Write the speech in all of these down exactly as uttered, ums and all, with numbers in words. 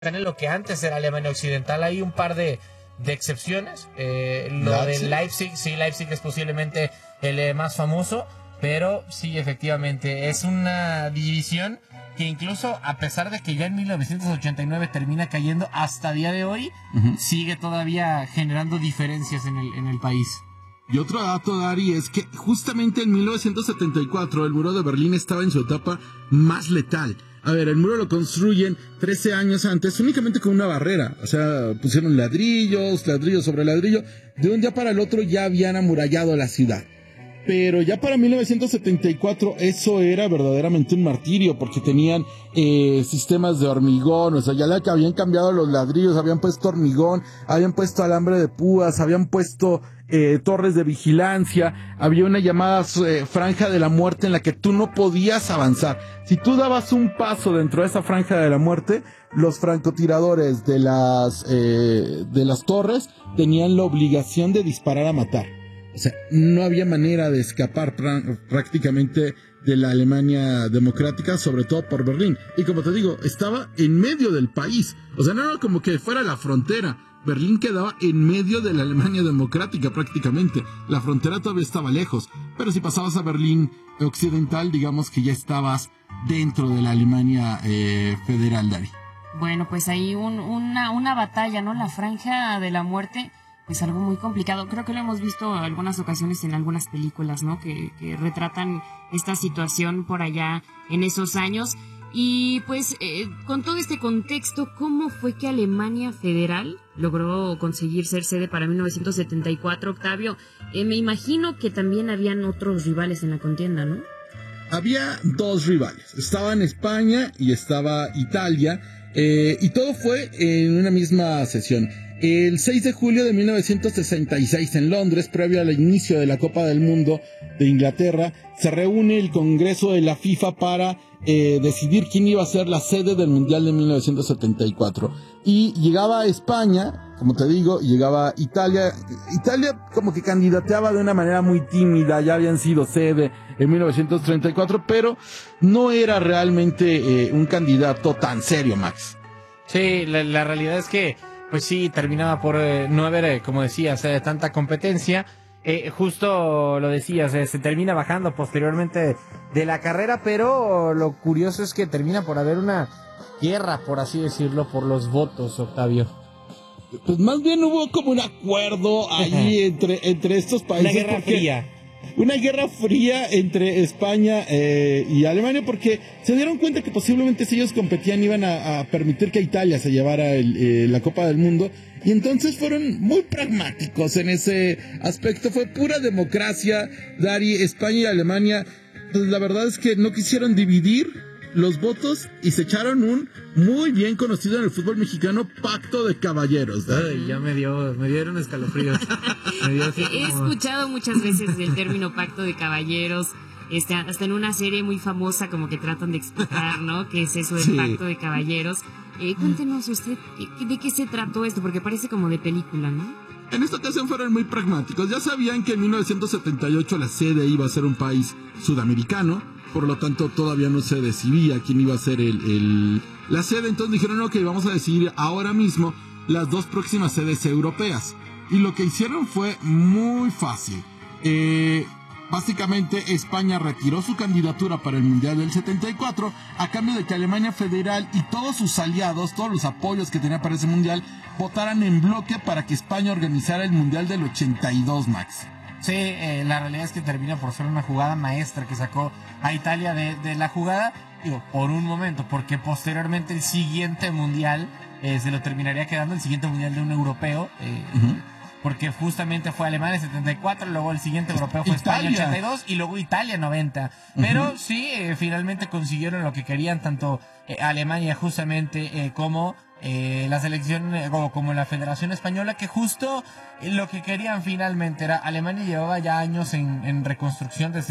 en lo que antes era Alemania Occidental. Hay un par de, de excepciones. Eh, lo Leipzig. de Leipzig, sí, Leipzig es posiblemente el eh, más famoso, pero sí, efectivamente, es una división que incluso a pesar de que ya en mil novecientos ochenta y nueve termina cayendo, hasta día de hoy uh-huh. sigue todavía generando diferencias en el, en el país. Y otro dato, Dari, es que justamente en mil novecientos setenta y cuatro el muro de Berlín estaba en su etapa más letal. A ver, el muro lo construyen trece años antes únicamente con una barrera. O sea, pusieron ladrillos, ladrillo sobre ladrillo. De un día para el otro ya habían amurallado la ciudad. Pero ya para mil novecientos setenta y cuatro eso era verdaderamente un martirio, porque tenían eh, sistemas de hormigón. O sea, ya le habían cambiado los ladrillos, habían puesto hormigón, habían puesto alambre de púas, habían puesto eh, torres de vigilancia. Había una llamada eh, franja de la muerte en la que tú no podías avanzar. Si tú dabas un paso dentro de esa franja de la muerte, los francotiradores de las eh, de las torres tenían la obligación de disparar a matar. O sea, no había manera de escapar pr- prácticamente de la Alemania democrática, sobre todo por Berlín. Y como te digo, estaba en medio del país. O sea, no era como que fuera la frontera. Berlín quedaba en medio de la Alemania democrática prácticamente. La frontera todavía estaba lejos. Pero si pasabas a Berlín occidental, digamos que ya estabas dentro de la Alemania eh, federal, Dari. Bueno, pues ahí un, una, una batalla, ¿no? La franja de la muerte. Es algo muy complicado. Creo que lo hemos visto en algunas ocasiones en algunas películas, ¿no? Que, que retratan esta situación por allá en esos años. Y pues, eh, con todo este contexto, ¿cómo fue que Alemania Federal logró conseguir ser sede para mil novecientos setenta y cuatro, Octavio? Eh, me imagino que también habían otros rivales en la contienda, ¿no? Había dos rivales. Estaban España y estaba Italia. Eh, y todo fue en una misma sesión. El seis de julio de mil novecientos sesenta y seis en Londres, previo al inicio de la Copa del Mundo de Inglaterra, se reúne el Congreso de la FIFA para eh, decidir quién iba a ser la sede del Mundial de mil novecientos setenta y cuatro. Y llegaba España, como te digo, llegaba Italia. Italia como que candidateaba de una manera muy tímida, ya habían sido sede en mil novecientos treinta y cuatro, pero no era realmente eh, un candidato tan serio, Max. Sí, la, la realidad es que pues sí, terminaba por eh, no haber, eh, como decías, eh, tanta competencia. Eh, justo lo decías, eh, se termina bajando posteriormente de la carrera, pero lo curioso es que termina por haber una guerra, por así decirlo, por los votos, Octavio. Pues más bien hubo como un acuerdo ahí entre, entre estos países. Una guerra fría. Una guerra fría entre España eh, y Alemania, porque se dieron cuenta que posiblemente si ellos competían iban a, a permitir que Italia se llevara el, eh, la Copa del Mundo, y entonces fueron muy pragmáticos en ese aspecto. Fue pura democracia, Dari. España y Alemania, pues la verdad es que no quisieron dividir los votos y se echaron un muy bien conocido en el fútbol mexicano pacto de caballeros. Ay, ya me dio, me dieron escalofríos. Me dio así He como... escuchado muchas veces el término pacto de caballeros, este, hasta en una serie muy famosa como que tratan de explicar, ¿no? ¿Qué es eso del Sí. pacto de caballeros? Eh, cuéntenos usted, ¿de qué se trató esto? Porque parece como de película, ¿no? En esta ocasión fueron muy pragmáticos. Ya sabían que en mil novecientos setenta y ocho la sede iba a ser un país sudamericano, por lo tanto todavía no se decidía quién iba a ser el, el, la sede. Entonces dijeron, ok, vamos a decidir ahora mismo las dos próximas sedes europeas. Y lo que hicieron fue muy fácil. Eh, básicamente España retiró su candidatura para el Mundial del setenta y cuatro a cambio de que Alemania Federal y todos sus aliados, todos los apoyos que tenía para ese Mundial, votaran en bloque para que España organizara el Mundial del ochenta y dos, Max. Sí, eh, la realidad es que termina por ser una jugada maestra que sacó a Italia de, de la jugada, digo, por un momento, porque posteriormente el siguiente mundial eh, se lo terminaría quedando, el siguiente mundial de un europeo, eh, uh-huh. porque justamente fue Alemania setenta y cuatro, luego el siguiente europeo fue Italia. España ochenta y dos y luego Italia noventa. Uh-huh. Pero sí, eh, finalmente consiguieron lo que querían tanto eh, Alemania justamente eh, como... Eh, la selección eh, como, como la Federación Española, que justo eh, lo que querían finalmente era, Alemania llevaba ya años en, en reconstrucción desde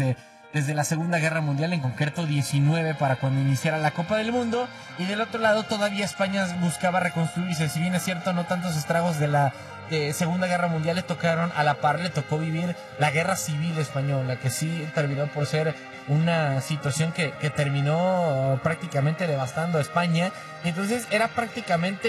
desde la Segunda Guerra Mundial, en concreto diecinueve, para cuando iniciara la Copa del Mundo. Y del otro lado todavía España buscaba reconstruirse, si bien es cierto, no tantos estragos de la eh, Segunda Guerra Mundial le tocaron a la par, le tocó vivir la Guerra Civil Española, que sí terminó por ser una situación que, que terminó prácticamente devastando a España. Entonces era prácticamente